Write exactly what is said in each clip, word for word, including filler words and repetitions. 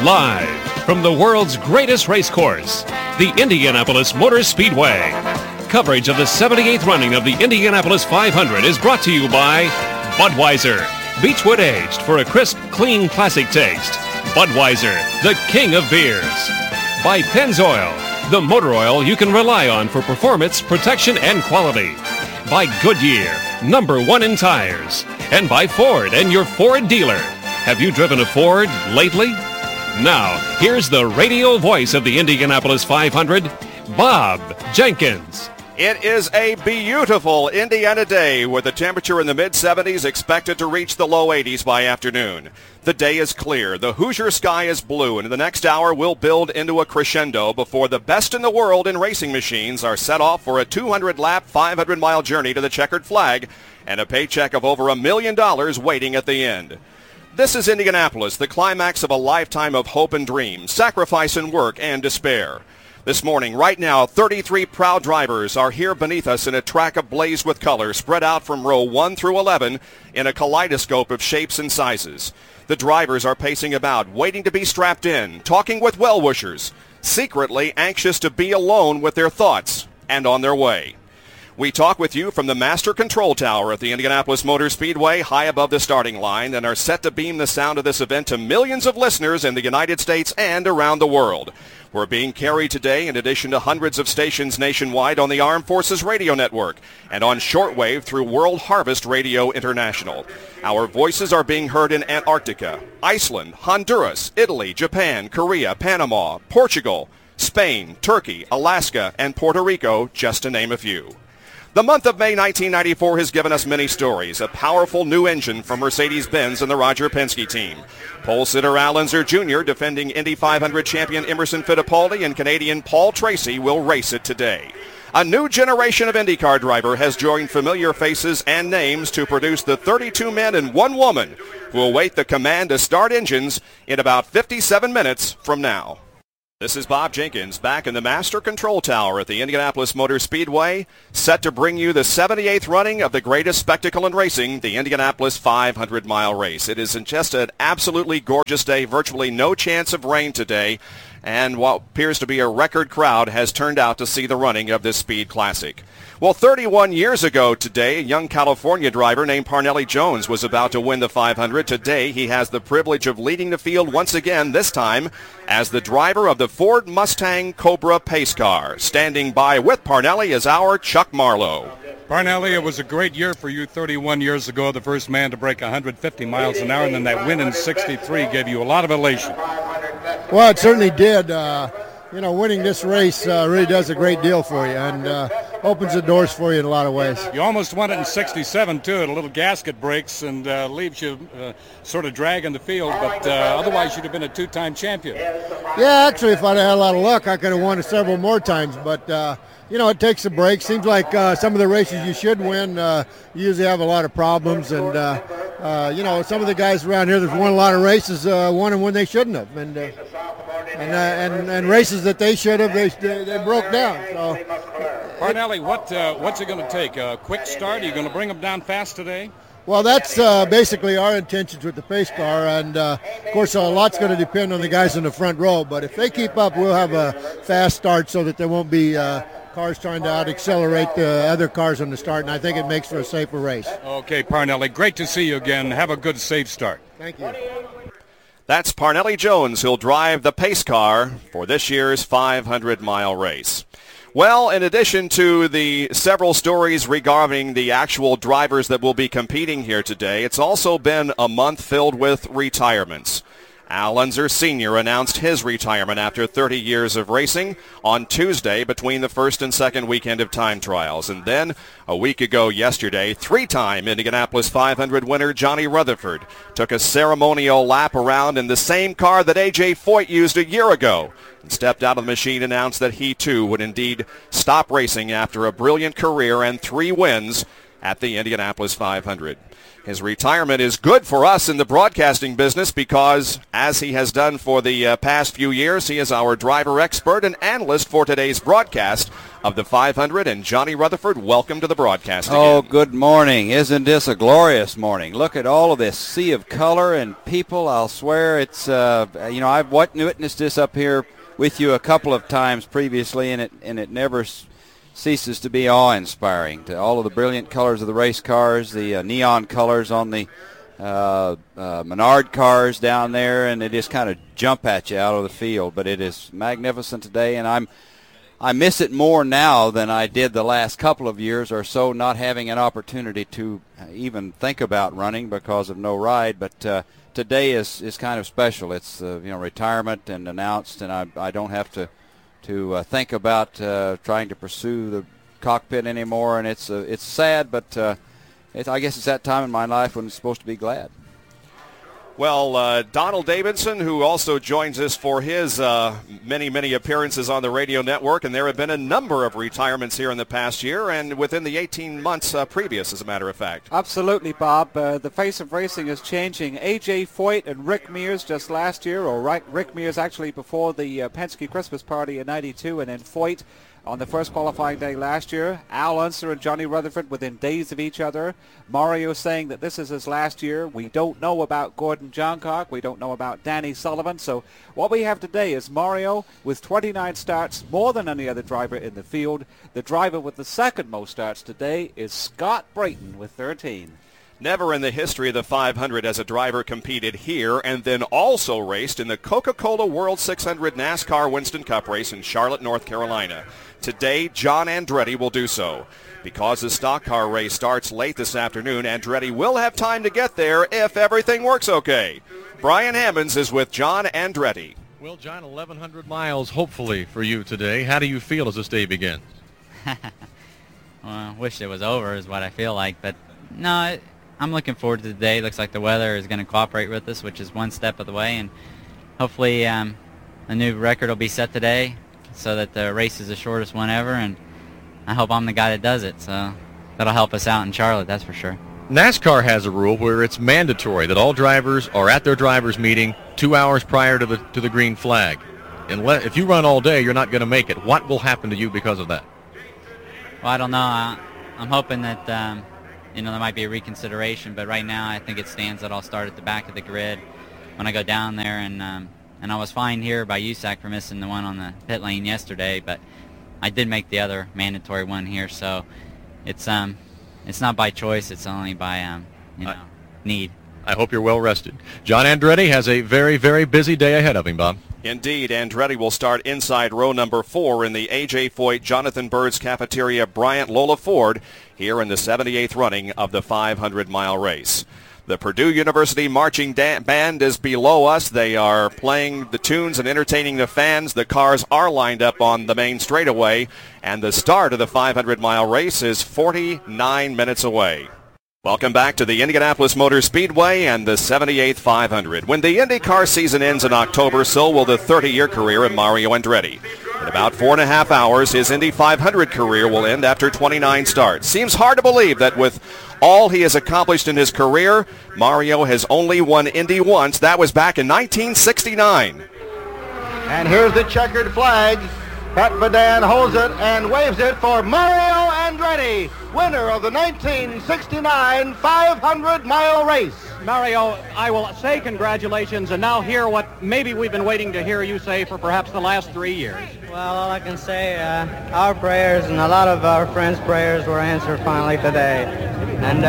Live from the world's greatest race course, the Indianapolis Motor Speedway. Coverage of the seventy-eighth running of the Indianapolis five hundred is brought to you by Budweiser, Beechwood aged for a crisp, clean, classic taste. Budweiser, the king of beers. By Pennzoil, the motor oil you can rely on for performance, protection, and quality. By Goodyear, number one in tires. And by Ford and your Ford dealer. Have you driven a Ford lately? Now, here's the radio voice of the Indianapolis five hundred, Bob Jenkins. It is a beautiful Indiana day with the temperature in the mid seventies expected to reach the low eighties by afternoon. The day is clear, the Hoosier sky is blue, and in the next hour will build into a crescendo before the best in the world in racing machines are set off for a two hundred lap, five hundred mile journey to the checkered flag and a paycheck of over a million dollars waiting at the end. This is Indianapolis, the climax of a lifetime of hope and dreams, sacrifice and work and despair. This morning, right now, thirty-three proud drivers are here beneath us in a track ablaze with color spread out from row one through eleven in a kaleidoscope of shapes and sizes. The drivers are pacing about, waiting to be strapped in, talking with well-wishers, secretly anxious to be alone with their thoughts and on their way. We talk with you from the Master Control Tower at the Indianapolis Motor Speedway, high above the starting line, and are set to beam the sound of this event to millions of listeners in the United States and around the world. We're being carried today in addition to hundreds of stations nationwide on the Armed Forces Radio Network and on shortwave through World Harvest Radio International. Our voices are being heard in Antarctica, Iceland, Honduras, Italy, Japan, Korea, Panama, Portugal, Spain, Turkey, Alaska, and Puerto Rico, just to name a few. The month of May nineteen ninety-four has given us many stories. A powerful new engine from Mercedes-Benz and the Roger Penske team. Pole sitter Al Unser Junior defending Indy five hundred champion Emerson Fittipaldi and Canadian Paul Tracy will race it today. A new generation of IndyCar driver has joined familiar faces and names to produce the thirty-two men and one woman who await the command to start engines in about fifty-seven minutes from now. This is Bob Jenkins back in the Master Control Tower at the Indianapolis Motor Speedway, set to bring you the seventy-eighth running of the greatest spectacle in racing, the Indianapolis five hundred mile race. It is just an absolutely gorgeous day, virtually no chance of rain today, and what appears to be a record crowd has turned out to see the running of this Speed Classic. Well, thirty-one years ago today, a young California driver named Parnelli Jones was about to win the five hundred. Today, he has the privilege of leading the field once again, this time as the driver of the Ford Mustang Cobra pace car. Standing by with Parnelli is our Chuck Marlowe. Parnelli, it was a great year for you thirty-one years ago, the first man to break one hundred fifty miles an hour, and then that win in sixty-three gave you a lot of elation. Well, it certainly did. Uh, you know, winning this race uh, really does a great deal for you and uh, opens the doors for you in a lot of ways. You almost won it in sixty-seven, too. A little gasket breaks and uh, leaves you uh, sort of dragging the field, but uh, otherwise you'd have been a two-time champion. Yeah, actually, if I'd had a lot of luck, I could have won it several more times, but uh, you know, it takes a break. Seems like uh, some of the races you should win, uh, you usually have a lot of problems. And, uh, uh, you know, some of the guys around here that won a lot of races uh, won them when they shouldn't have. And, uh, and, uh, and, and races that they should have, they, they broke down. So, Parnelli, what, uh, what's it going to take? A quick start? Are you going to bring them down fast today? Well, that's uh, basically our intentions with the pace car, and uh, of course a lot's going to depend on the guys in the front row, but if they keep up, we'll have a fast start so that there won't be uh, cars trying to out-accelerate the other cars on the start, and I think it makes for a safer race. Okay, Parnelli, great to see you again. Have a good, safe start. Thank you. That's Parnelli Jones, who'll drive the pace car for this year's five hundred mile race. Well, in addition to the several stories regarding the actual drivers that will be competing here today, it's also been a month filled with retirements. Al Unser Senior announced his retirement after thirty years of racing on Tuesday between the first and second weekend of time trials. And then, a week ago yesterday, three-time Indianapolis five hundred winner Johnny Rutherford took a ceremonial lap around in the same car that A J Foyt used a year ago and stepped out of the machine and announced that he too would indeed stop racing after a brilliant career and three wins at the Indianapolis five hundred. His retirement is good for us in the broadcasting business because, as he has done for the uh, past few years, he is our driver expert and analyst for today's broadcast of the five hundred. And Johnny Rutherford, welcome to the broadcast again. Oh, good morning. Isn't this a glorious morning? Look at all of this sea of color and people. I'll swear it's, uh, you know, I've witnessed this up here with you a couple of times previously, and it, and it never s- ceases to be awe-inspiring. To all of the brilliant colors of the race cars, the uh, neon colors on the uh, uh, Menard cars down there, and they just kind of jump at you out of the field. But it is magnificent today, and I'm I miss it more now than I did the last couple of years or so, not having an opportunity to even think about running because of no ride. But uh, today is, is kind of special. It's uh, you know retirement and announced, and I I don't have to to uh, think about uh, trying to pursue the cockpit anymore. And it's uh, it's sad, but uh, it's, I guess it's that time in my life when it's supposed to be glad. Well, uh, Donald Davidson, who also joins us for his uh, many, many appearances on the radio network, and there have been a number of retirements here in the past year and within the eighteen months uh, previous, as a matter of fact. Absolutely, Bob. Uh, the face of racing is changing. A J Foyt and Rick Mears just last year, or right, Rick Mears actually before the uh, Penske Christmas party in ninety-two, and then Foyt on the first qualifying day last year. Al Unser and Johnny Rutherford within days of each other. Mario saying that this is his last year. We don't know about Gordon Johncock. We don't know about Danny Sullivan. So what we have today is Mario with twenty-nine starts, more than any other driver in the field. The driver with the second most starts today is Scott Brayton with thirteen. Never in the history of the five hundred has a driver competed here and then also raced in the Coca-Cola World six hundred NASCAR Winston Cup race in Charlotte, North Carolina. Today, John Andretti will do so. Because the stock car race starts late this afternoon, Andretti will have time to get there if everything works okay. Brian Hammonds is with John Andretti. Well, John, eleven hundred miles hopefully for you today. How do you feel as this day begins? Well, I wish it was over is what I feel like, but no, it, I'm looking forward to the day. Looks like the weather is going to cooperate with us, which is one step of the way, and hopefully um, a new record will be set today so that the race is the shortest one ever, and I hope I'm the guy that does it, so that'll help us out in Charlotte, that's for sure. NASCAR has a rule where it's mandatory that all drivers are at their drivers' meeting two hours prior to the to the green flag. Unless, if you run all day, you're not going to make it. What will happen to you because of that? Well, I don't know. I, I'm hoping that um, you know there might be a reconsideration, but right now I think it stands that I'll start at the back of the grid when I go down there, and um, and I was fined here by U S A C for missing the one on the pit lane yesterday, but I did make the other mandatory one here, so it's um it's not by choice, it's only by um you know I, need. I hope you're well rested. John Andretti has a very, very busy day ahead of him, Bob. Indeed, Andretti will start inside row number four in the A J Foyt, Jonathan Bird's Cafeteria Bryant Lola Ford here in the seventy-eighth running of the five hundred mile race. The Purdue University Marching da- Band is below us. They are playing the tunes and entertaining the fans. The cars are lined up on the main straightaway, and the start of the five hundred mile race is forty-nine minutes away. Welcome back to the Indianapolis Motor Speedway and the seventy-eighth five hundred. When the IndyCar season ends in October, so will the thirty-year career of Mario Andretti. In about four and a half hours, his Indy five hundred career will end after twenty-nine starts. Seems hard to believe that with all he has accomplished in his career, Mario has only won Indy once. That was back in nineteen sixty-nine. And here's the checkered flag. Pat Badan holds it and waves it for Mario Andretti, winner of the nineteen sixty-nine five hundred mile race. Mario, I will say congratulations and now hear what maybe we've been waiting to hear you say for perhaps the last three years. Well, all I can say, uh, our prayers and a lot of our friends' prayers were answered finally today. And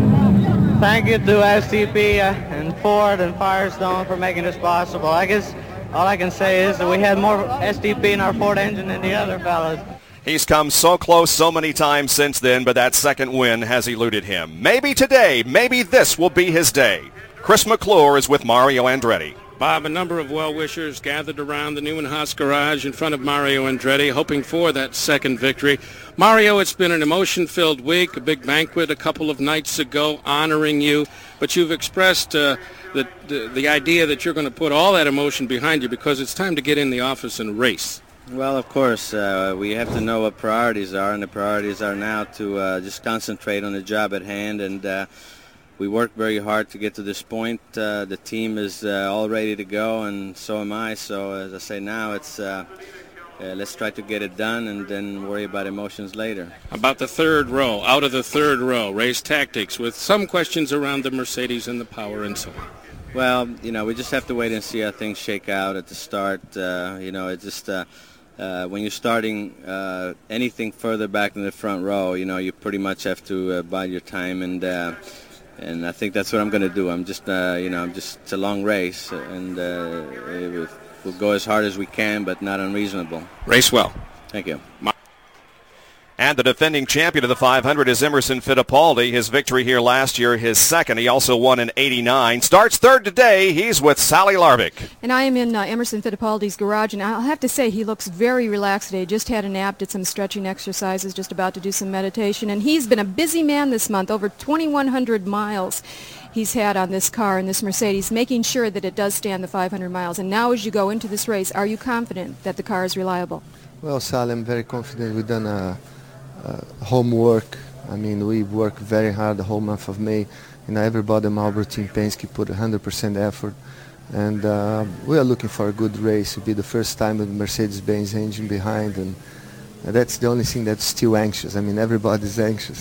uh, thank you to S T P uh, and Ford and Firestone for making this possible. I guess all I can say is that we had more S T P in our Ford engine than the other fellas. He's come so close so many times since then, but that second win has eluded him. Maybe today, maybe this will be his day. Chris McClure is with Mario Andretti. Bob, a number of well-wishers gathered around the Newman Haas garage in front of Mario Andretti, hoping for that second victory. Mario, it's been an emotion-filled week, a big banquet a couple of nights ago honoring you, but you've expressed uh, the, the, the idea that you're going to put all that emotion behind you because it's time to get in the office and race. Well, of course, uh, we have to know what priorities are, and the priorities are now to uh, just concentrate on the job at hand and uh, we worked very hard to get to this point. Uh, the team is uh, all ready to go, and so am I. So as I say now, it's uh, uh, let's try to get it done and then worry about emotions later. About the third row, out of the third row, race tactics with some questions around the Mercedes and the power and so on. Well, you know, we just have to wait and see how things shake out at the start. Uh, you know, it just uh, uh, when you're starting uh, anything further back in the front row, you know, you pretty much have to uh, bide your time, and uh, and I think that's what I'm going to do. I'm just, uh, you know, I'm just it's a long race, and uh, it, we'll go as hard as we can, but not unreasonable. Race well. Thank you. And the defending champion of the five hundred is Emerson Fittipaldi. His victory here last year, his second. He also won in eighty-nine. Starts third today. He's with Sally Larbick. And I am in uh, Emerson Fittipaldi's garage, and I'll have to say he looks very relaxed today. Just had a nap, did some stretching exercises, just about to do some meditation. And he's been a busy man this month, over twenty-one hundred miles he's had on this car, in this Mercedes, making sure that it does stand the five hundred miles. And now as you go into this race, are you confident that the car is reliable? Well, Sally, I'm very confident. We've done a Uh, homework. I mean, we worked very hard the whole month of May. You know, everybody in Marlboro Team Penske put one hundred percent effort, and uh, we are looking for a good race. It'll be the first time with the Mercedes-Benz engine behind, and uh, that's the only thing that's still anxious. I mean, everybody's anxious,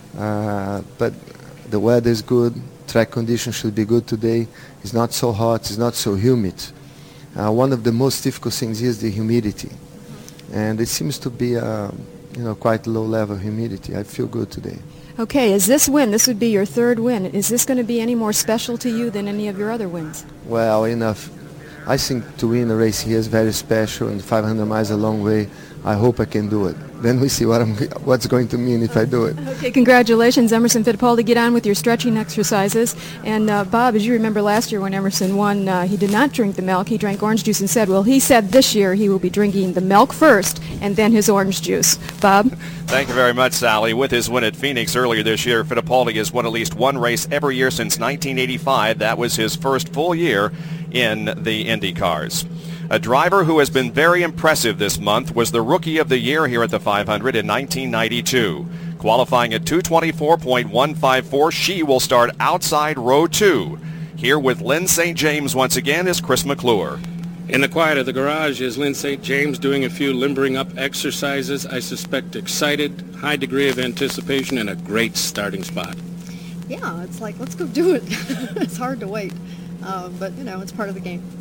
uh, but the weather is good. Track conditions should be good today. It's not so hot. It's not so humid. Uh, one of the most difficult things is the humidity, and it seems to be uh, you know, quite low level humidity. I feel good today. Okay, is this win, this would be your third win, is this going to be any more special to you than any of your other wins? Well, enough. I think to win a race here is very special, and five hundred miles a long way. I hope I can do it. Then we see what I'm, what's going to mean if I do it. Okay, congratulations, Emerson Fittipaldi. Get on with your stretching exercises. And uh, Bob, as you remember last year when Emerson won, uh, he did not drink the milk. He drank orange juice instead. Well, he said this year he will be drinking the milk first and then his orange juice. Bob? Thank you very much, Sally. With his win at Phoenix earlier this year, Fittipaldi has won at least one race every year since nineteen eighty-five. That was his first full year in the Indy cars. A driver who has been very impressive this month was the Rookie of the Year here at the five hundred in nineteen ninety-two. Qualifying at two twenty-four point one five four, she will start outside row two. Here with Lyn Saint James once again is Chris McClure. In the quiet of the garage is Lyn Saint James doing a few limbering up exercises. I suspect excited, high degree of anticipation, and a great starting spot. Yeah, it's like, let's go do it. It's hard to wait, uh, but, you know, it's part of the game.